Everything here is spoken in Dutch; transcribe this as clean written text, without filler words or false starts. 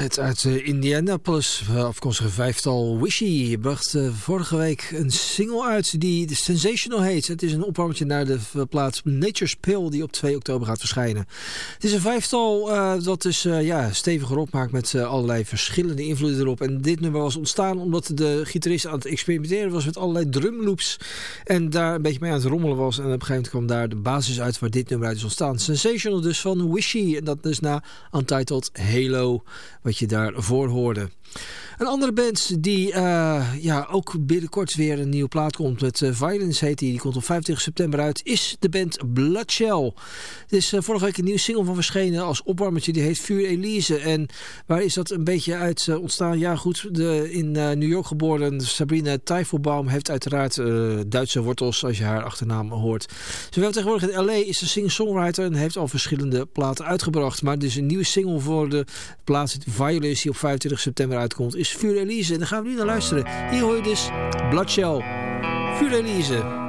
Het uit Indianapolis afkomstige vijftal Wishy bracht vorige week een single uit die Sensational heet. Het is een opwarmetje naar de plaats Nature's Pill die op 2 oktober gaat verschijnen. Het is een vijftal dat dus steviger opmaakt met allerlei verschillende invloeden erop. En dit nummer was ontstaan omdat de gitarist aan het experimenteren was met allerlei drumloops. En daar een beetje mee aan het rommelen was. En op een gegeven moment kwam daar de basis uit waar dit nummer uit is ontstaan. Sensational dus van Wishy. En dat dus na Untitled Halo, wat je daarvoor hoorde. Een andere band die ook binnenkort weer een nieuwe plaat komt met Violence heet die komt op 25 september uit, is de band Bloodshell. Er is vorige week een nieuwe single van verschenen als opwarmertje, die heet Vuur Elise. En waar is dat een beetje uit ontstaan? Ja goed, de in New York geboren Sabrina Teitelbaum heeft uiteraard Duitse wortels als je haar achternaam hoort. Zowel tegenwoordig in L.A. is ze singer-songwriter en heeft al verschillende platen uitgebracht. Maar dus een nieuwe single voor de plaat Violence die op 25 september uitkomt is Vuur Elise. En daar gaan we nu naar luisteren. Hier hoor je dus Bloodshell, Vuur Elise.